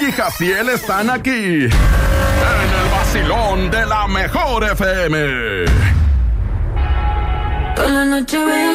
y Jaciel están aquí en el vacilón de la mejor FM. Toda la noche veo.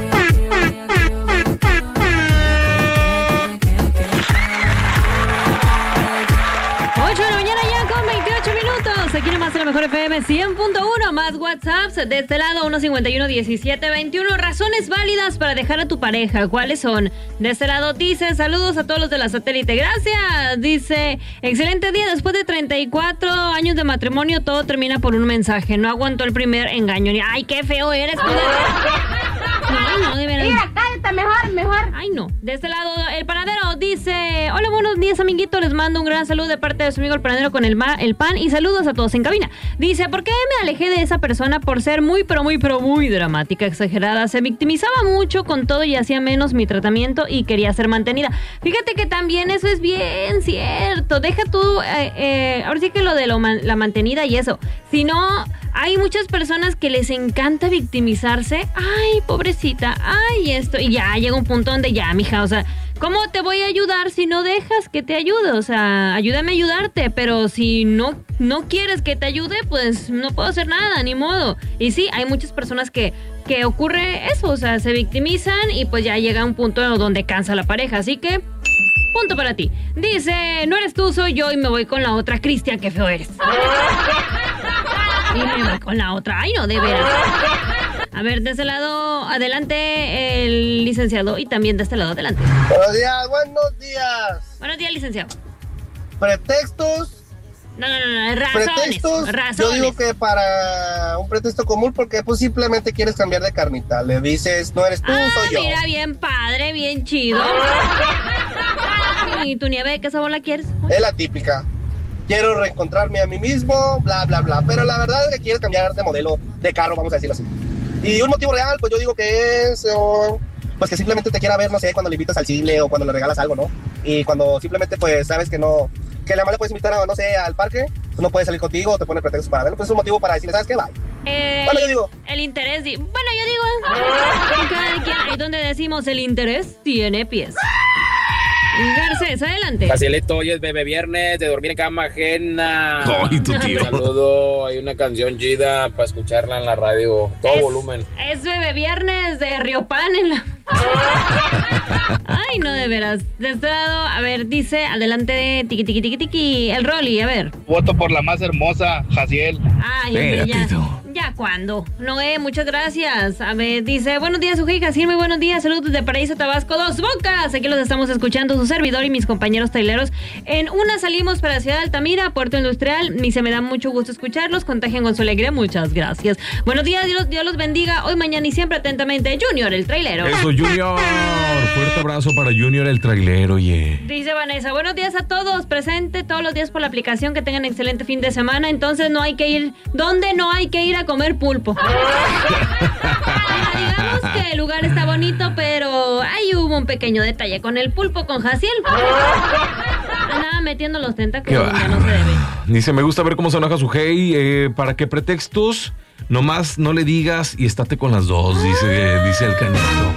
8 de la mañana ya con 28 minutos. Aquí nomás en la mejor FM 100.1. Más WhatsApps. De este lado 151-1721. Razones válidas para dejar a tu pareja. ¿Cuáles son? De este lado dice: saludos a todos los de la satélite. Gracias. Dice: excelente día. Después de 34 años de matrimonio, todo termina por un mensaje. No aguantó el primer engaño. Ay, qué feo eres. No, de veras. Mira, cállate, mejor. Ay, no. De este lado, el panadero dice: hola, buenos días, amiguito. Les mando un gran saludo de parte de su amigo el panadero con el pan y saludos a todos en cabina. Dice: ¿por qué me alejé de esa persona? Por ser muy dramática, exagerada. Se victimizaba mucho con todo y hacía menos mi tratamiento y quería ser mantenida. Fíjate que también eso es bien cierto. Deja tú, ahora sí que lo de la mantenida y eso. Si no, hay muchas personas que les encanta victimizarse. Ay, pobrecita, ay, esto. Y ya llega un punto donde ya, mija, o sea, ¿cómo te voy a ayudar si no dejas que te ayude? O sea, ayúdame a ayudarte, pero si no quieres que te ayude, pues no puedo hacer nada, ni modo. Y sí, hay muchas personas que ocurre eso, o sea, se victimizan y pues ya llega un punto donde cansa la pareja, así que punto para ti. Dice: no eres tú, soy yo y me voy con la otra. Cristian, qué feo eres. Y me voy con la otra. Ay, no, de veras. A ver, de ese lado, adelante el licenciado. Y también de este lado, adelante. Buenos días. Buenos días, licenciado. Pretextos. No, razones. Yo digo que para un pretexto común, porque pues simplemente quieres cambiar de carnita. Le dices: no eres tú, soy yo. Mira, bien padre, bien chido. ¿Y tu nieve qué sabor la quieres? Es la típica. Quiero reencontrarme a mí mismo, bla, bla, bla. Pero la verdad es que quieres cambiar de modelo de carro, vamos a decirlo así. Y un motivo real, pues yo digo que es... pues que simplemente te quiera ver, no sé, cuando le invitas al cine o cuando le regalas algo, ¿no? Y cuando simplemente, pues, sabes que no... que la mamá le puedes invitar, no sé, al parque, pues no puede salir contigo, te pone pretextos para verlo. Pues es un motivo para decirle: ¿sabes qué? Bye. Bueno, yo digo... el interés... Bueno, yo digo... ahí donde decimos el interés tiene pies. Garcés, adelante. Jacielito, hoy es bebé viernes de dormir en cama ajena. Ay, tu tío. Un saludo, hay una canción chida para escucharla en la radio, todo volumen. Es bebé viernes de Riopan en la... Ay, no, de veras. De este lado, a ver, dice, adelante, tiki, el Rolly, a ver. Voto por la más hermosa, Jaciel. Ay, hombre, ya cuándo. Noé, muchas gracias. A ver, dice: buenos días, Ujei Jaciel, muy buenos días. Saludos desde Paraíso, Tabasco, Dos Bocas. Aquí los estamos escuchando, su servidor y mis compañeros traileros. En una salimos para Ciudad de Altamira, Puerto Industrial. Y se me da mucho gusto escucharlos. Contagian con su alegría. Muchas gracias. Buenos días, Dios los bendiga. Hoy, mañana y siempre atentamente, Junior, el trailero. Eso, Junior. Fuerte abrazo para Junior, el trailero, Dice Vanessa: buenos días a todos. Presente todos los días por la aplicación. Que tengan excelente fin de semana. Entonces no hay que ir... ¿Dónde no hay que ir a comer pulpo? Digamos que el lugar está bonito, pero ahí hubo un pequeño detalle con el pulpo, con Jaciel. Andaba metiendo los tentáculos donde no se debe. Dice: me gusta ver cómo se enoja su hey. ¿Para qué pretextos? Nomás no le digas y estate con las dos, dice el canito.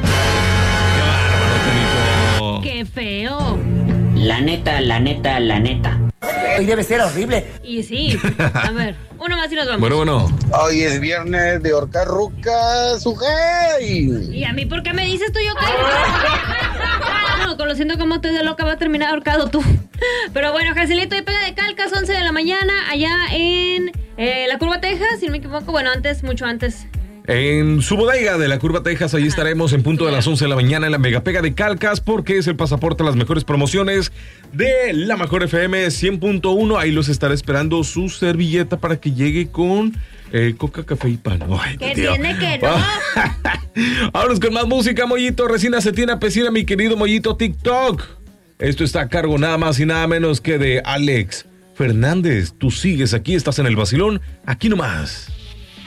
Qué feo. La neta. Hoy debe ser horrible. Y sí, a ver, uno más y nos vamos. Bueno. Hoy es viernes de horcar rucas, sujei. ¿Y a mí por qué me dices tú, yo qué? No, conociendo cómo estoy de loca, va a terminar ahorcado tú. Pero bueno, Jacielito, y pega de Calcas, 11 de la mañana, allá en La Curva, Texas, si no me equivoco. Bueno, mucho antes. En su bodega de La Curva, Texas, allí estaremos en punto de las 11 de la mañana en la Mega Pega de Calcas, porque es el pasaporte a las mejores promociones de la mejor FM 100.1. Ahí los estará esperando su servilleta para que llegue con coca, café y pan. Ay, ¿qué tiene que no? Vámonos con más música, Mollito. Resina Cetina Pesina, mi querido Mollito TikTok. Esto está a cargo nada más y nada menos que de Alex Fernández. Tú sigues aquí, estás en el vacilón, aquí nomás.